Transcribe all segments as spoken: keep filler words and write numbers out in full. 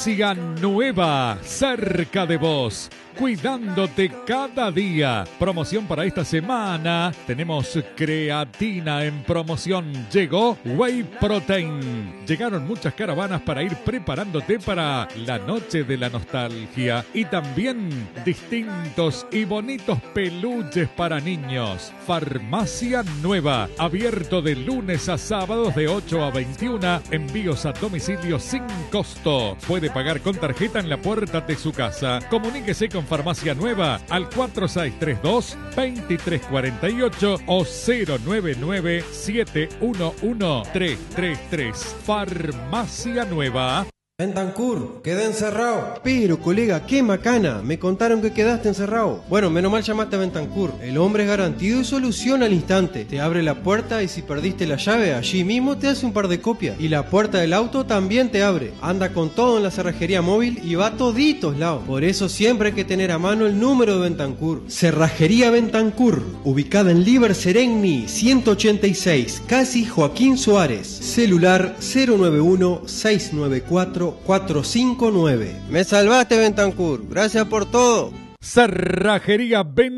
Farmacia Nueva, cerca de vos, cuidándote cada día. Promoción para esta semana. Tenemos creatina en promoción. Llegó Whey Protein. Llegaron muchas caravanas para ir preparándote para la noche de la nostalgia. Y también distintos y bonitos peluches para niños. Farmacia Nueva. Abierto de lunes a sábados de ocho a veintiuna. Envíos a domicilio sin costo. Puede pagar con tarjeta en la puerta de su casa. Comuníquese con Farmacia Nueva al cuatro seis tres dos, dos tres cuatro ocho o cero nueve nueve, siete uno uno, tres tres tres. Farmacia Nueva. Bentancur, quedé encerrado. Pero, colega, qué macana. Me contaron que quedaste encerrado. Bueno, menos mal llamaste a Bentancur. El hombre es garantido y soluciona al instante. Te abre la puerta y si perdiste la llave, allí mismo te hace un par de copias. Y la puerta del auto también te abre. Anda con todo en la cerrajería móvil y va a toditos lados. Por eso siempre hay que tener a mano el número de Bentancur. Cerrajería Bentancur, ubicada en Liber Seregni ciento ochenta y seis, casi Joaquín Suárez. Celular cero nueve uno, seis nueve cuatro, cuatro cinco nueve. Me salvaste, Bentancur. Gracias por todo. Cerrajería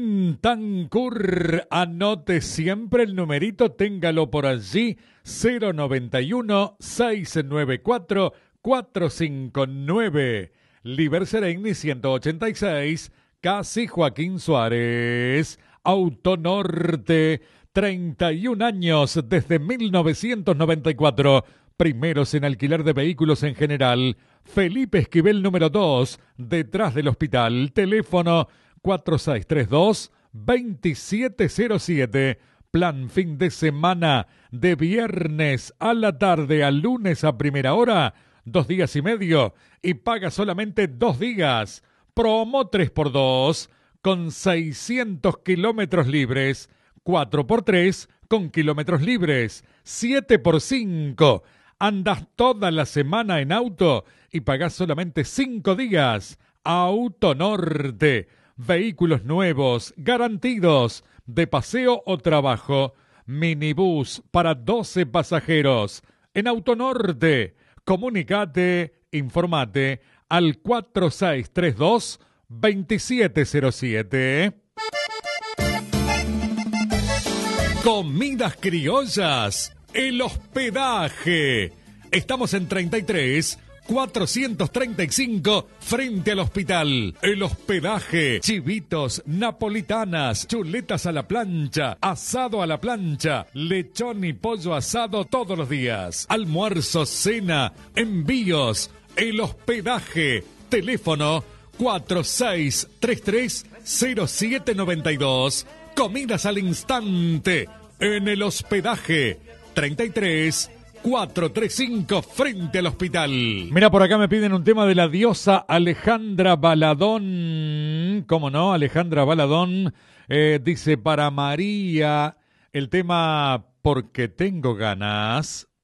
Bentancur. Anote siempre el numerito, téngalo por allí. cero noventa y uno, seis nueve cuatro, cuatro cinco nueve. Liber Seregni ciento ochenta y seis, casi Joaquín Suárez. Autonorte, treinta y un años desde mil novecientos noventa y cuatro. Primeros en alquiler de vehículos en general. Felipe Esquivel número dos, detrás del hospital. Teléfono cuatro seis tres dos, dos siete cero siete. Plan fin de semana de viernes a la tarde a lunes a primera hora. Dos días y medio y paga solamente dos días. Promo tres por dos con seiscientos kilómetros libres. cuatro por tres con kilómetros libres. siete por cinco. Andas toda la semana en auto y pagás solamente cinco días. Autonorte. Vehículos nuevos, garantidos, de paseo o trabajo. Minibús para doce pasajeros. En Autonorte. Comunicate, informate al cuatro seis tres dos, dos siete cero siete. Comidas criollas. El hospedaje. Estamos en treinta y tres, cuatrocientos treinta y cinco frente al hospital. El hospedaje. Chivitos, napolitanas, chuletas a la plancha, asado a la plancha, lechón y pollo asado todos los días. Almuerzo, cena, envíos. El hospedaje. Teléfono cuatro seis tres tres, cero siete nueve dos. Comidas al instante. En el hospedaje. treinta y tres, cuatrocientos treinta y cinco frente al hospital. Mira, por acá me piden un tema de la diosa Alejandra Baladón. ¿Cómo no? Alejandra Baladón eh, dice para María el tema Porque tengo ganas.